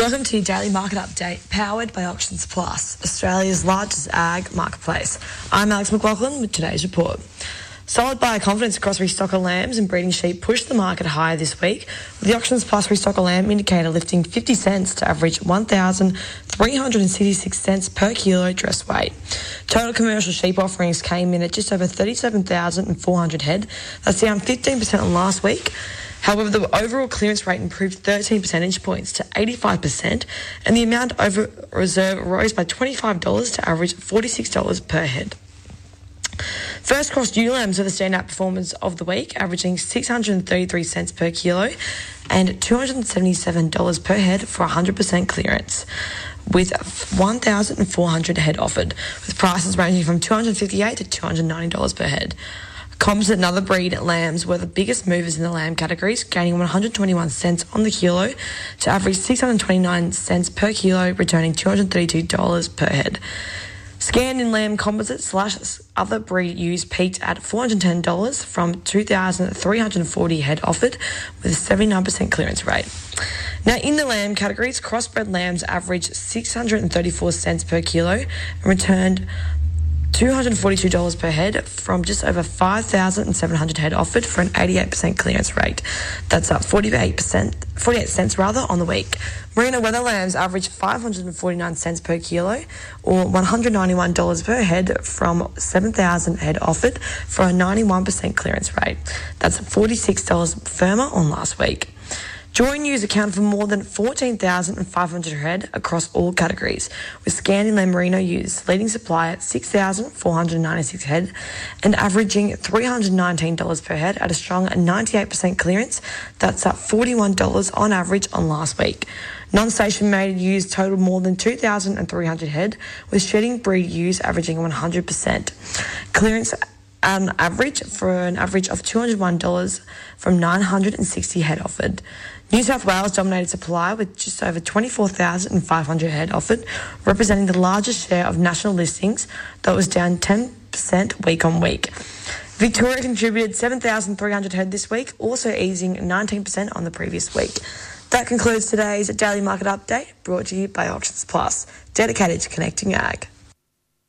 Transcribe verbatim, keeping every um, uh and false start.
Welcome to your daily market update, powered by Auctions Plus, Australia's largest ag marketplace. I'm Alex McLaughlin with today's report. Solid buyer confidence across restocker lambs and breeding sheep pushed the market higher this week, with the Auctions Plus restocker lamb indicator lifting fifty cents to average one thousand three hundred sixty-six cents per kilo dress weight. Total commercial sheep offerings came in at just over thirty-seven thousand four hundred head. That's down fifteen percent on last week. However, the overall clearance rate improved thirteen percentage points to eighty-five percent, and the amount over reserve rose by twenty-five dollars to average forty-six dollars per head. First cross ewe lambs were the standout performers of the week, averaging six hundred thirty-three cents per kilo and two hundred seventy-seven dollars per head for one hundred percent clearance, with one thousand four hundred head offered, with prices ranging from two hundred fifty-eight dollars to two hundred ninety dollars per head. Composite and other breed lambs were the biggest movers in the lamb categories, gaining one hundred twenty-one cents on the kilo to average six hundred twenty-nine cents per kilo, returning two hundred thirty-two dollars per head. Scanned in lamb composite slash other breed ewes peaked at four hundred ten dollars from two thousand three hundred forty head offered, with a seventy-nine percent clearance rate. Now, in the lamb categories, crossbred lambs averaged six hundred thirty-four cents per kilo and returned two hundred forty-two dollars per head from just over five thousand seven hundred head offered for an eighty-eight percent clearance rate. That's up forty-eight percent, forty-eight cents rather on the week. Merino weather lambs averaged five hundred forty-nine cents per kilo or one hundred ninety-one dollars per head from seven thousand head offered for a ninety-one percent clearance rate. That's forty-six dollars firmer on last week. Joy ewes account for more than fourteen thousand five hundred head across all categories, with Scandin and Merino ewes leading supply at six thousand four hundred ninety-six head and averaging three hundred nineteen dollars per head at a strong ninety-eight percent clearance. That's up forty-one dollars on average on last week. Non-station mated ewes totaled more than two thousand three hundred head, with shedding breed ewes averaging one hundred percent. Clearance on average for an average of two hundred one dollars from nine hundred sixty head offered. New South Wales dominated supply with just over twenty-four thousand five hundred head offered, representing the largest share of national listings, though it was down ten percent week on week. Victoria contributed seven thousand three hundred head this week, also easing nineteen percent on the previous week. That concludes today's Daily Market Update, brought to you by Auctions Plus, dedicated to connecting ag.